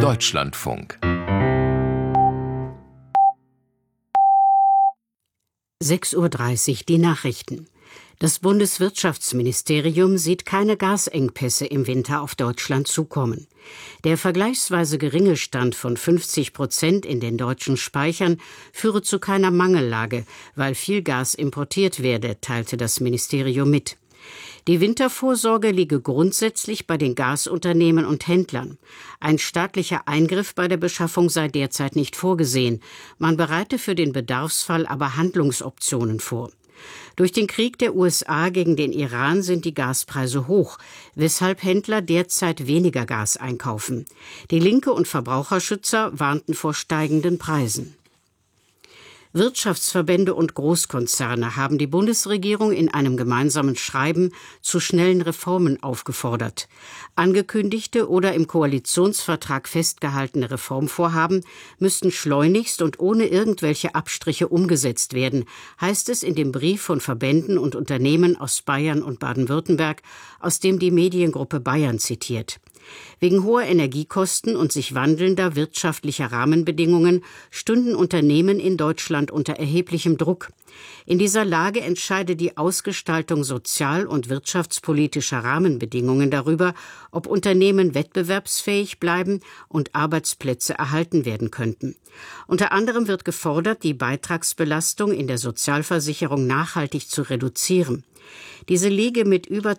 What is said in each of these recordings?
Deutschlandfunk 6:30 Uhr die Nachrichten. Das Bundeswirtschaftsministerium sieht keine Gasengpässe im Winter auf Deutschland zukommen. Der vergleichsweise geringe Stand von 50% in den deutschen Speichern führe zu keiner Mangellage, weil viel Gas importiert werde, teilte das Ministerium mit. Die Wintervorsorge liege grundsätzlich bei den Gasunternehmen und Händlern. Ein staatlicher Eingriff bei der Beschaffung sei derzeit nicht vorgesehen. Man bereite für den Bedarfsfall aber Handlungsoptionen vor. Durch den Krieg der USA gegen den Iran sind die Gaspreise hoch, weshalb Händler derzeit weniger Gas einkaufen. Die Linke und Verbraucherschützer warnten vor steigenden Preisen. Wirtschaftsverbände und Großkonzerne haben die Bundesregierung in einem gemeinsamen Schreiben zu schnellen Reformen aufgefordert. Angekündigte oder im Koalitionsvertrag festgehaltene Reformvorhaben müssten schleunigst und ohne irgendwelche Abstriche umgesetzt werden, heißt es in dem Brief von Verbänden und Unternehmen aus Bayern und Baden-Württemberg, aus dem die Mediengruppe Bayern zitiert. Wegen hoher Energiekosten und sich wandelnder wirtschaftlicher Rahmenbedingungen stünden Unternehmen in Deutschland unter erheblichem Druck. In dieser Lage entscheide die Ausgestaltung sozial- und wirtschaftspolitischer Rahmenbedingungen darüber, ob Unternehmen wettbewerbsfähig bleiben und Arbeitsplätze erhalten werden könnten. Unter anderem wird gefordert, die Beitragsbelastung in der Sozialversicherung nachhaltig zu reduzieren. Diese liege mit über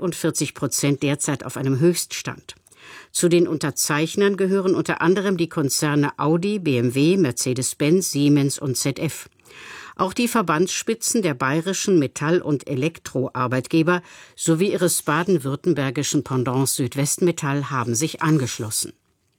42% derzeit auf einem Höchststand. Zu den Unterzeichnern gehören unter anderem die Konzerne Audi, BMW, Mercedes-Benz, Siemens und ZF. Auch die Verbandsspitzen der bayerischen Metall- und Elektroarbeitgeber sowie ihres baden-württembergischen Pendants Südwestmetall haben sich angeschlossen.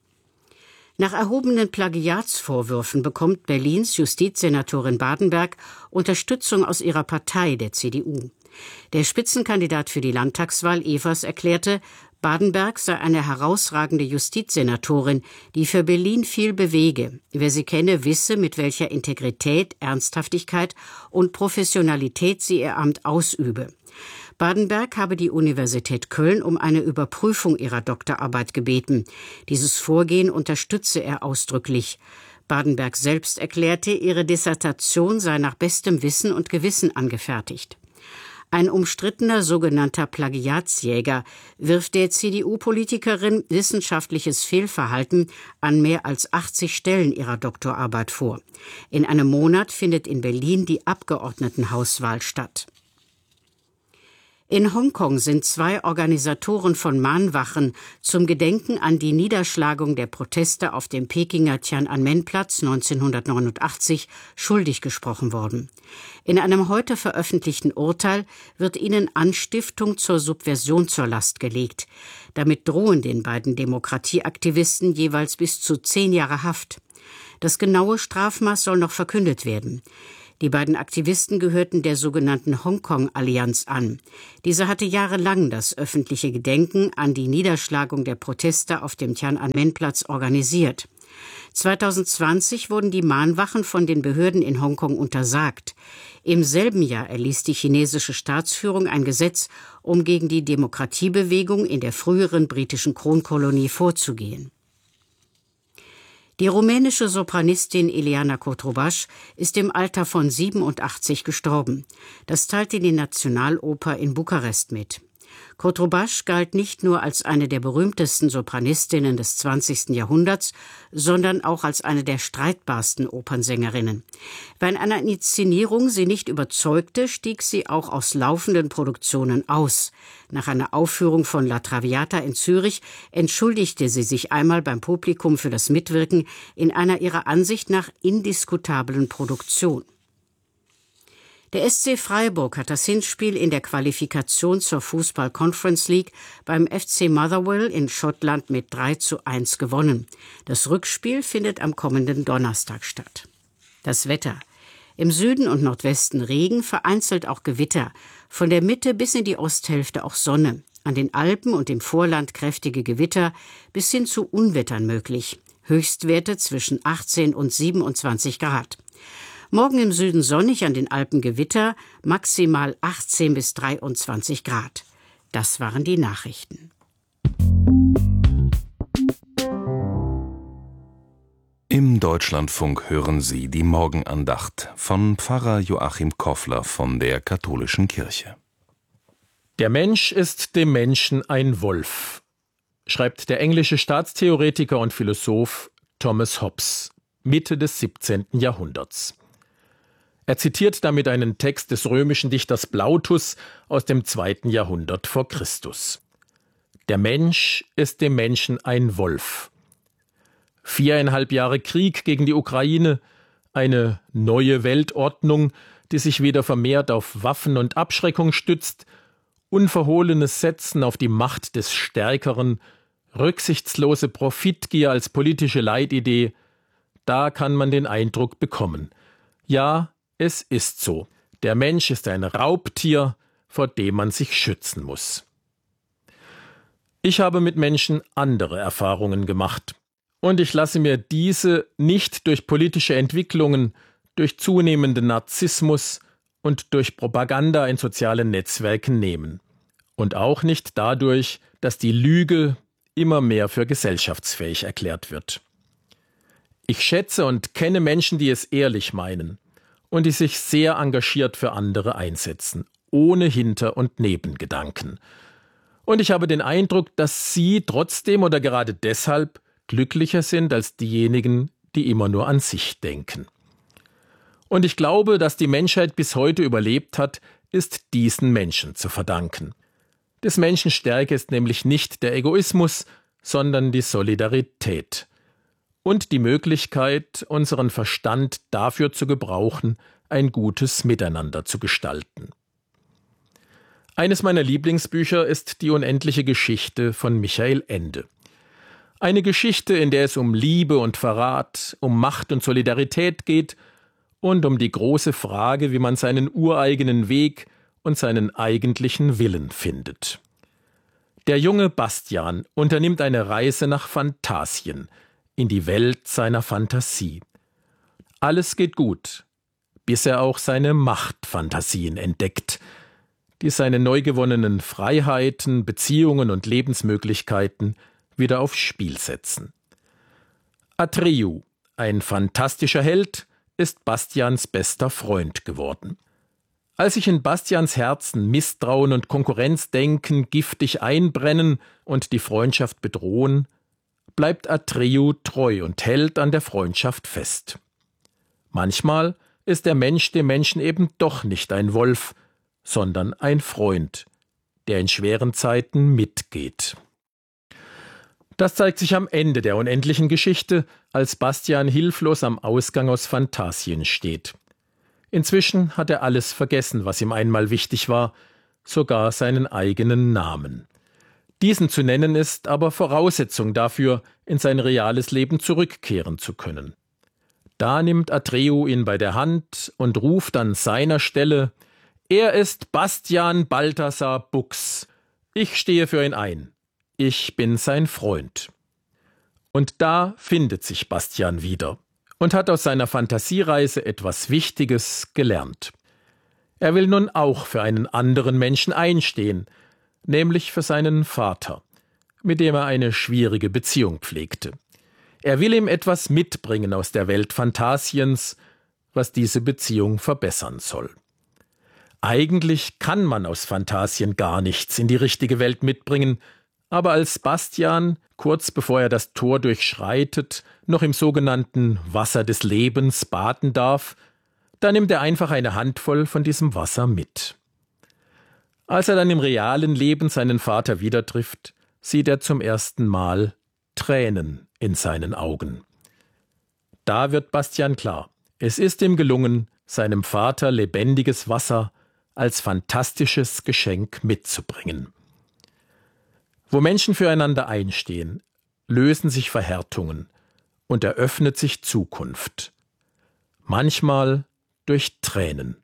Nach erhobenen Plagiatsvorwürfen bekommt Berlins Justizsenatorin Badenberg Unterstützung aus ihrer Partei, der CDU. Der Spitzenkandidat für die Landtagswahl Evers erklärte, Badenberg sei eine herausragende Justizsenatorin, die für Berlin viel bewege. Wer sie kenne, wisse, mit welcher Integrität, Ernsthaftigkeit und Professionalität sie ihr Amt ausübe. Badenberg habe die Universität Köln um eine Überprüfung ihrer Doktorarbeit gebeten. Dieses Vorgehen unterstütze er ausdrücklich. Badenberg selbst erklärte, ihre Dissertation sei nach bestem Wissen und Gewissen angefertigt. Ein umstrittener sogenannter Plagiatsjäger wirft der CDU-Politikerin wissenschaftliches Fehlverhalten an mehr als 80 Stellen ihrer Doktorarbeit vor. In einem Monat findet in Berlin die Abgeordnetenhauswahl statt. In Hongkong sind 2 Organisatoren von Mahnwachen zum Gedenken an die Niederschlagung der Proteste auf dem Pekinger Tian'anmen-Platz 1989 schuldig gesprochen worden. In einem heute veröffentlichten Urteil wird ihnen Anstiftung zur Subversion zur Last gelegt. Damit drohen den beiden Demokratieaktivisten jeweils bis zu 10 Jahre Haft. Das genaue Strafmaß soll noch verkündet werden. Die beiden Aktivisten gehörten der sogenannten Hongkong-Allianz an. Diese hatte jahrelang das öffentliche Gedenken an die Niederschlagung der Proteste auf dem Tian'anmen-Platz organisiert. 2020 wurden die Mahnwachen von den Behörden in Hongkong untersagt. Im selben Jahr erließ die chinesische Staatsführung ein Gesetz, um gegen die Demokratiebewegung in der früheren britischen Kronkolonie vorzugehen. Die rumänische Sopranistin Ileana Cotrubas ist im Alter von 87 gestorben. Das teilte die Nationaloper in Bukarest mit. Cotrubas galt nicht nur als eine der berühmtesten Sopranistinnen des 20. Jahrhunderts, sondern auch als eine der streitbarsten Opernsängerinnen. Wenn einer Inszenierung sie nicht überzeugte, stieg sie auch aus laufenden Produktionen aus. Nach einer Aufführung von La Traviata in Zürich entschuldigte sie sich einmal beim Publikum für das Mitwirken in einer ihrer Ansicht nach indiskutablen Produktion. Der SC Freiburg hat das Hinspiel in der Qualifikation zur Fußball Conference League beim FC Motherwell in Schottland mit 3:1 gewonnen. Das Rückspiel findet am kommenden Donnerstag statt. Das Wetter. Im Süden und Nordwesten Regen, vereinzelt auch Gewitter. Von der Mitte bis in die Osthälfte auch Sonne. An den Alpen und im Vorland kräftige Gewitter bis hin zu Unwettern möglich. Höchstwerte zwischen 18 und 27 Grad. Morgen im Süden sonnig, an den Alpen Gewitter, maximal 18 bis 23 Grad. Das waren die Nachrichten. Deutschlandfunk hören Sie die Morgenandacht von Pfarrer Joachim Koffler von der Katholischen Kirche. Der Mensch ist dem Menschen ein Wolf, schreibt der englische Staatstheoretiker und Philosoph Thomas Hobbes, Mitte des 17. Jahrhunderts. Er zitiert damit einen Text des römischen Dichters Plautus aus dem 2. Jahrhundert vor Christus. Der Mensch ist dem Menschen ein Wolf. 4,5 Jahre Krieg gegen die Ukraine, eine neue Weltordnung, die sich wieder vermehrt auf Waffen und Abschreckung stützt, unverhohlenes Setzen auf die Macht des Stärkeren, rücksichtslose Profitgier als politische Leitidee, da kann man den Eindruck bekommen. Ja, es ist so. Der Mensch ist ein Raubtier, vor dem man sich schützen muss. Ich habe mit Menschen andere Erfahrungen gemacht. Und ich lasse mir diese nicht durch politische Entwicklungen, durch zunehmenden Narzissmus und durch Propaganda in sozialen Netzwerken nehmen. Und auch nicht dadurch, dass die Lüge immer mehr für gesellschaftsfähig erklärt wird. Ich schätze und kenne Menschen, die es ehrlich meinen und die sich sehr engagiert für andere einsetzen, ohne Hinter- und Nebengedanken. Und ich habe den Eindruck, dass sie trotzdem oder gerade deshalb glücklicher sind als diejenigen, die immer nur an sich denken. Und ich glaube, dass die Menschheit bis heute überlebt hat, ist diesen Menschen zu verdanken. Des Menschen Stärke ist nämlich nicht der Egoismus, sondern die Solidarität und die Möglichkeit, unseren Verstand dafür zu gebrauchen, ein gutes Miteinander zu gestalten. Eines meiner Lieblingsbücher ist Die unendliche Geschichte von Michael Ende. Eine Geschichte, in der es um Liebe und Verrat, um Macht und Solidarität geht und um die große Frage, wie man seinen ureigenen Weg und seinen eigentlichen Willen findet. Der junge Bastian unternimmt eine Reise nach Phantasien, in die Welt seiner Fantasie. Alles geht gut, bis er auch seine Machtfantasien entdeckt, die seine neu gewonnenen Freiheiten, Beziehungen und Lebensmöglichkeiten wieder aufs Spiel setzen. Atreyu, ein fantastischer Held, ist Bastians bester Freund geworden. Als sich in Bastians Herzen Misstrauen und Konkurrenzdenken giftig einbrennen und die Freundschaft bedrohen, bleibt Atreyu treu und hält an der Freundschaft fest. Manchmal ist der Mensch dem Menschen eben doch nicht ein Wolf, sondern ein Freund, der in schweren Zeiten mitgeht. Das zeigt sich am Ende der unendlichen Geschichte, als Bastian hilflos am Ausgang aus Phantasien steht. Inzwischen hat er alles vergessen, was ihm einmal wichtig war, sogar seinen eigenen Namen. Diesen zu nennen ist aber Voraussetzung dafür, in sein reales Leben zurückkehren zu können. Da nimmt Atreyu ihn bei der Hand und ruft an seiner Stelle: Er ist Bastian Balthasar Bux. Ich stehe für ihn ein. Ich bin sein Freund. Und da findet sich Bastian wieder und hat aus seiner Fantasiereise etwas Wichtiges gelernt. Er will nun auch für einen anderen Menschen einstehen, nämlich für seinen Vater, mit dem er eine schwierige Beziehung pflegte. Er will ihm etwas mitbringen aus der Welt Phantasiens, was diese Beziehung verbessern soll. Eigentlich kann man aus Phantasien gar nichts in die richtige Welt mitbringen, aber als Bastian, kurz bevor er das Tor durchschreitet, noch im sogenannten Wasser des Lebens baden darf, da nimmt er einfach eine Handvoll von diesem Wasser mit. Als er dann im realen Leben seinen Vater wieder trifft, sieht er zum ersten Mal Tränen in seinen Augen. Da wird Bastian klar, es ist ihm gelungen, seinem Vater lebendiges Wasser als fantastisches Geschenk mitzubringen. Wo Menschen füreinander einstehen, lösen sich Verhärtungen und eröffnet sich Zukunft. Manchmal durch Tränen.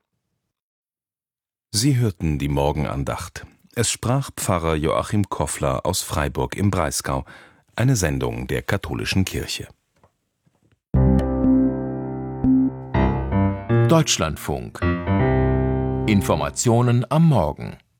Sie hörten die Morgenandacht. Es sprach Pfarrer Joachim Koffler aus Freiburg im Breisgau, eine Sendung der Katholischen Kirche. Deutschlandfunk. Informationen am Morgen.